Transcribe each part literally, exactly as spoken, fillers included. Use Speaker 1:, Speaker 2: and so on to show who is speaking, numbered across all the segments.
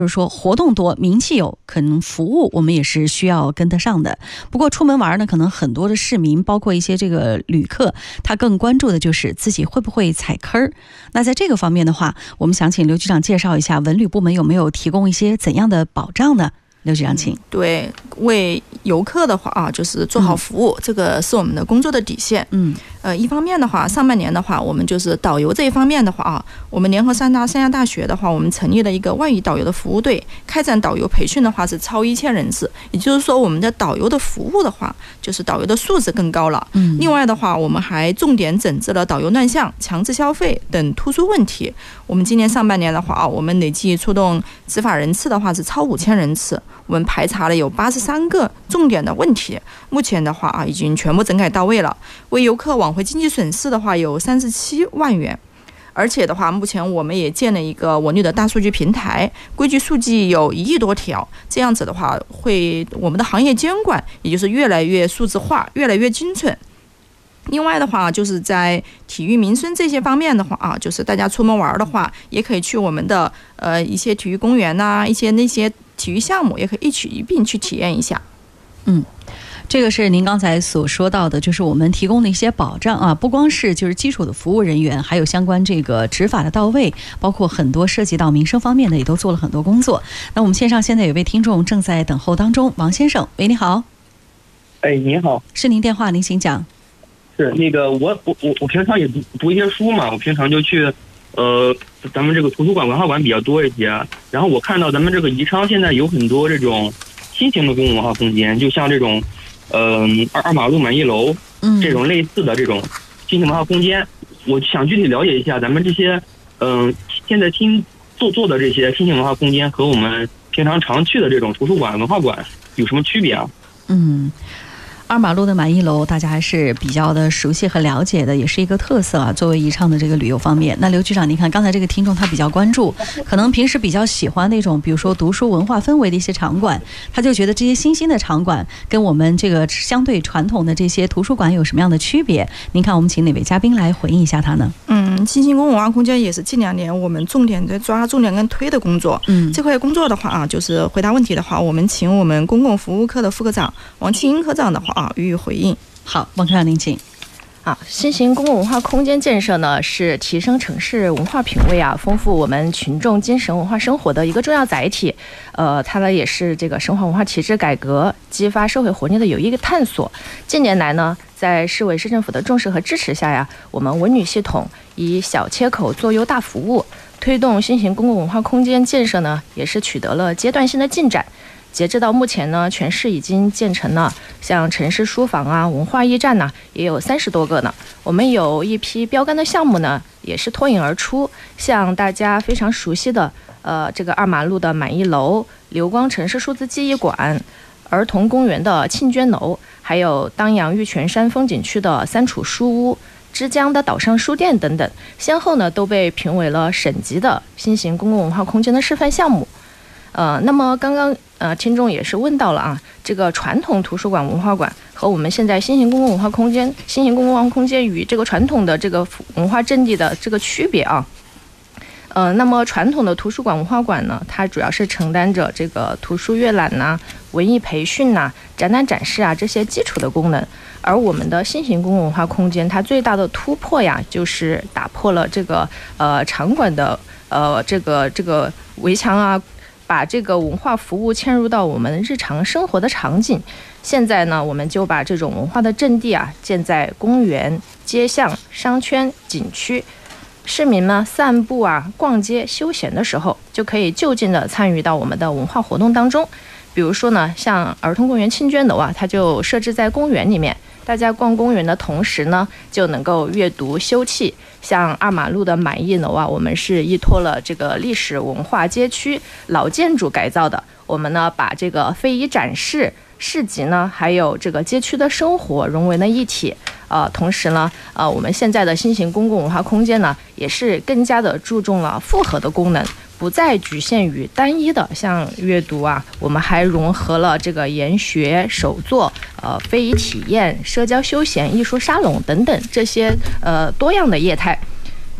Speaker 1: 就是说活动多名气有，可能服务我们也是需要跟得上的。不过出门玩呢，可能很多的市民包括一些这个旅客，他更关注的就是自己会不会踩坑儿。那在这个方面的话，我们想请刘局长介绍一下文旅部门有没有提供一些怎样的保障呢？刘局长请。
Speaker 2: 嗯、对，为游客的话啊，就是做好服务、嗯、这个是我们的工作的底线。嗯，呃，一方面的话，上半年的话，我们就是导游这一方面的话啊，我们联合三大三亚大学的话，我们成立了一个外语导游的服务队，开展导游培训的话是超一千人次，也就是说我们的导游的服务的话，就是导游的素质更高了。嗯，另外的话，我们还重点整治了导游乱象、强制消费等突出问题。我们今年上半年的话啊，我们累计出动执法人次的话是超五千人次。我们排查了有八十三个重点的问题，目前的话啊，已经全部整改到位了。为游客挽回经济损失的话，有三十七万元。而且的话，目前我们也建了一个文旅的大数据平台，规矩数据有一亿多条。这样子的话，会我们的行业监管也就是越来越数字化，越来越精准。另外的话，就是在体育民生这些方面的话啊，就是大家出门玩的话，也可以去我们的呃一些体育公园呐、啊，一些那些体育项目，也可以一起一并去体验一下。
Speaker 1: 嗯。这个是您刚才所说到的，就是我们提供的一些保障啊，不光是就是基础的服务人员，还有相关这个执法的到位，包括很多涉及到民生方面的也都做了很多工作。那我们线上现在有位听众正在等候当中，王先生，喂，你好。
Speaker 3: 哎，你好，
Speaker 1: 是您电话，您请讲。
Speaker 3: 是那个我我我我平常也读读一些书嘛，我平常就去呃咱们这个图书馆文化馆比较多一些，然后我看到咱们这个宜昌现在有很多这种新型的公共文化空间，就像这种嗯、呃、二二马路满意楼这种类似的这种新型文化空间，我想具体了解一下咱们这些嗯、呃、现在新做做的这些新型文化空间和我们平常常去的这种图书馆文化馆有什么区别啊？
Speaker 1: 嗯。二马路的满意楼大家还是比较的熟悉和了解的，也是一个特色啊。作为宜昌的这个旅游方面，那刘局长，您看刚才这个听众他比较关注，可能平时比较喜欢那种比如说读书文化氛围的一些场馆，他就觉得这些新兴的场馆跟我们这个相对传统的这些图书馆有什么样的区别？您看我们请哪位嘉宾来回应一下他呢？
Speaker 2: 嗯，新兴公共文化空间也是近两年我们重点在抓、重点跟推的工作。嗯，这块工作的话啊，就是回答问题的话，我们请我们公共服务科的副科长王庆英科长的话啊予以回应。
Speaker 1: 好，王科长您请。
Speaker 4: 啊，新型公共文化空间建设呢，是提升城市文化品味啊，丰富我们群众精神文化生活的一个重要载体。呃，它呢也是这个深化文化体制改革、激发社会活力的有益的探索。近年来呢，在市委市政府的重视和支持下呀，我们文旅系统以小切口做优大服务，推动新型公共文化空间建设呢，也是取得了阶段性的进展。截至到目前呢，全市已经建成了像城市书房啊、文化驿站呐、啊，也有三十多个呢。我们有一批标杆的项目呢，也是脱颖而出，像大家非常熟悉的呃这个二马路的满意楼、流光城市数字记忆馆、儿童公园的庆娟楼，还有当阳玉泉山风景区的三楚书屋、枝江的岛上书店等等，先后呢都被评为了省级的新型公共文化空间的示范项目。呃，那么刚刚呃，听众也是问到了啊，这个传统图书馆文化馆和我们现在新型公共文化空间、新型公共文化空间与这个传统的这个文化阵地的这个区别啊。呃，那么传统的图书馆文化馆呢，它主要是承担着这个图书阅览呐、文艺培训呐、展览展示啊这些基础的功能，而我们的新型公共文化空间，它最大的突破呀，就是打破了这个呃场馆的呃这个这个围墙啊。把这个文化服务嵌入到我们日常生活的场景。现在呢，我们就把这种文化的阵地啊建在公园、街巷、商圈、景区。市民呢散步啊、逛街、休闲的时候，就可以就近的参与到我们的文化活动当中。比如说呢，像儿童公园庆娟楼啊，它就设置在公园里面。大家逛公园的同时呢，就能够阅读休憩。像二马路的满意楼啊，我们是依托了这个历史文化街区老建筑改造的。我们呢把这个非遗展示、市集呢，还有这个街区的生活融为了一体。呃，同时呢，呃，我们现在的新型公共文化空间呢，也是更加的注重了复合的功能。不再局限于单一的像阅读啊，我们还融合了这个研学、手作、呃非遗体验、社交休闲、艺术沙龙等等这些呃多样的业态。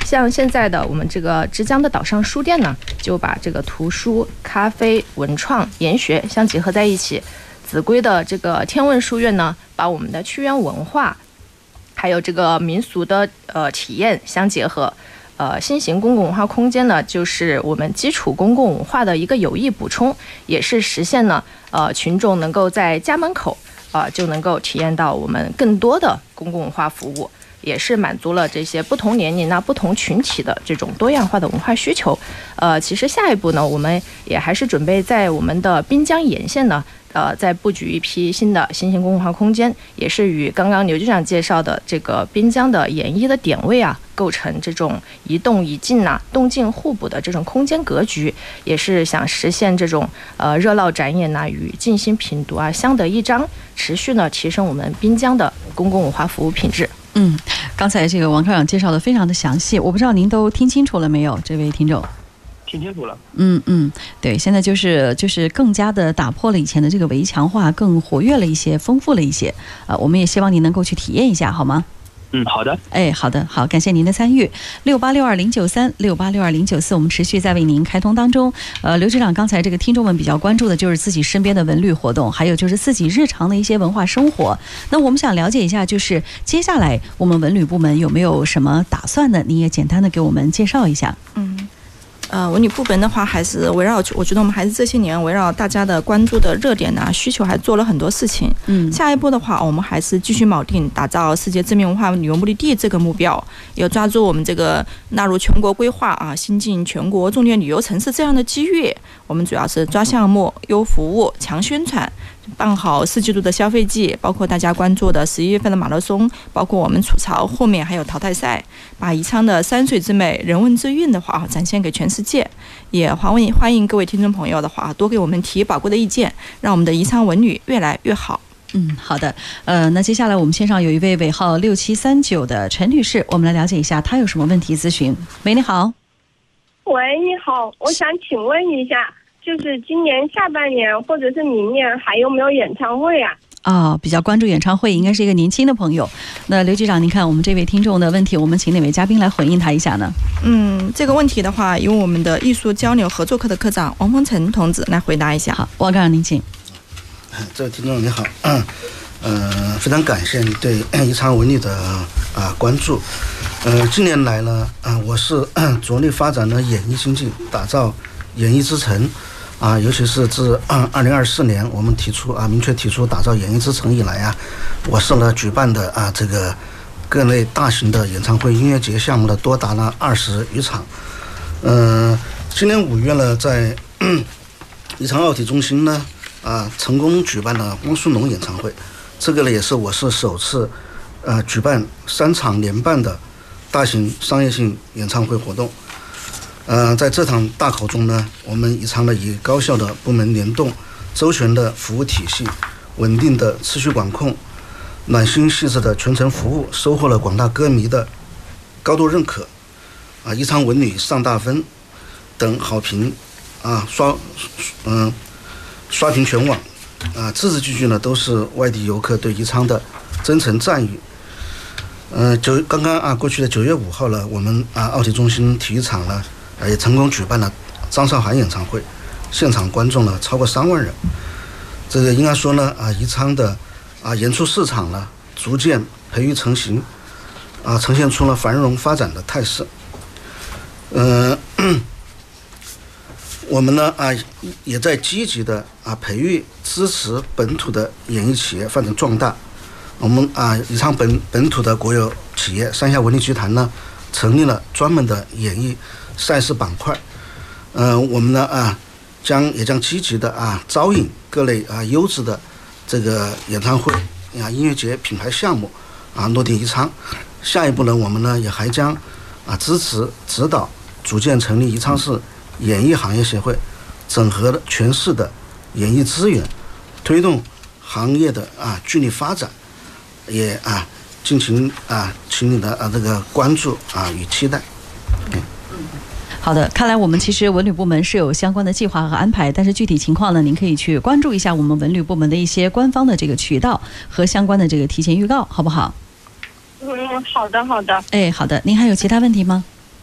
Speaker 4: 像现在的我们这个枝江的岛上书店呢，就把这个图书、咖啡、文创、研学相结合在一起。秭归的这个天问书院呢，把我们的屈原文化，还有这个民俗的呃体验相结合。呃，新型公共文化空间呢，就是我们基础公共文化的一个有益补充，也是实现呢呃群众能够在家门口啊、呃、就能够体验到我们更多的公共文化服务。也是满足了这些不同年龄啊、不同群体的这种多样化的文化需求。呃，其实下一步呢，我们也还是准备在我们的滨江沿线呢，呃，再布局一批新的新型公共文化空间，也是与刚刚刘局长介绍的这个滨江的演艺的点位啊，构成这种一动一静啊、动静互补的这种空间格局，也是想实现这种呃热闹展演呐、啊、与静心品读啊相得益彰，持续呢提升我们滨江的公共文化服务品质。
Speaker 1: 嗯，刚才这个王科长介绍的非常的详细，我不知道您都听清楚了没有，这位听众？
Speaker 3: 听清楚了。
Speaker 1: 嗯嗯，对，现在就是就是更加的打破了以前的这个围墙化，更活跃了一些，丰富了一些。啊、呃，我们也希望您能够去体验一下，好吗？
Speaker 3: 嗯，好的。
Speaker 1: 哎，好的，好，感谢您的参与。六八六二零九三六八六二零九四，我们持续在为您开通当中。呃，刘局长，刚才这个听众们比较关注的就是自己身边的文旅活动，还有就是自己日常的一些文化生活。那我们想了解一下，就是接下来我们文旅部门有没有什么打算呢？你也简单的给我们介绍一下。
Speaker 2: 嗯。呃，文旅部门的话，还是围绕，我觉得我们还是这些年围绕大家的关注的热点呐、需求，还做了很多事情。嗯，下一步的话，我们还是继续锚定打造世界知名文化旅游目的地这个目标，要抓住我们这个纳入全国规划啊、新进全国重点旅游城市这样的机遇。我们主要是抓项目、优服务、强宣传。办好四季度的消费季，包括大家关注的十一月份的马拉松，包括我们楚潮后面还有淘汰赛，把宜昌的山水之美、人文之韵的话展现给全世界。也欢迎欢迎各位听众朋友的话多给我们提宝贵的意见，让我们的宜昌文旅越来越好。
Speaker 1: 嗯，好的。呃，那接下来我们线上有一位尾号六七三九的陈女士，我们来了解一下她有什么问题咨询。喂，你好。
Speaker 5: 喂，你好，我想请问一下。就是今年下半年或者是明年还有没有演唱会啊？
Speaker 1: 哦，比较关注演唱会，应该是一个年轻的朋友。那刘局长，您看我们这位听众的问题，我们请哪位嘉宾来回应他一下呢？
Speaker 2: 嗯，这个问题的话，由我们的艺术交流合作课的科长王峰成同志来回答一下。
Speaker 1: 好，王科长您请。
Speaker 6: 这位听众你好，嗯、呃，非常感谢你对宜昌文旅的啊、呃、关注。呃，近年来呢，啊、呃，我是着力发展了演艺经济，打造演艺之城。啊，尤其是自二零二四年，我们提出啊，明确提出打造演艺之城以来啊，我市呢举办的啊这个各类大型的演唱会、音乐节项目呢，多达了二十余场。嗯、呃，今年五月呢，在宜昌奥体中心呢啊，成功举办了汪苏泷演唱会，这个呢也是我市首次呃举办三场连办的大型商业性演唱会活动。呃，在这场大考中呢，我们宜昌呢以高效的部门联动、周全的服务体系、稳定的持续管控、暖心细致的全程服务，收获了广大歌迷的高度认可。啊，宜昌文旅上大分等好评啊，刷嗯、呃、刷屏全网啊，字字句句呢都是外地游客对宜昌的真诚赞誉。呃，九刚刚啊过去的九月五号呢，我们啊奥体中心体育场呢。也成功举办了张韶涵演唱会，现场观众呢超过三万人。这个应该说呢啊，宜昌的啊演出市场呢逐渐培育成型，啊呈现出了繁荣发展的态势。嗯、呃，我们呢啊也在积极的啊培育支持本土的演艺企业发展壮大。我们啊宜昌本本土的国有企业三峡文旅集团呢成立了专门的演艺赛事板块，呃，我们呢啊，将也将积极的啊招引各类啊优质的这个演唱会啊音乐节品牌项目啊落地宜昌。下一步呢，我们呢也还将啊支持指导组建成立宜昌市演艺行业协会，整合了全市的演艺资源，推动行业的啊聚力发展，也啊进行啊请你的啊这个关注啊与期待。嗯。
Speaker 1: 好的，看来我们其实文旅部门是有相关的计划和安排，但是具体情况呢，您可以去关注一下我们文旅部门的一些官方的这个渠道和相关的这个提前预告，好不好？
Speaker 5: 嗯，好的，好的。
Speaker 1: 哎，好的，您还有其他问题吗？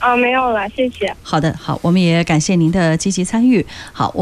Speaker 5: 啊，没有了，谢谢。
Speaker 1: 好的，好，我们也感谢您的积极参与。好。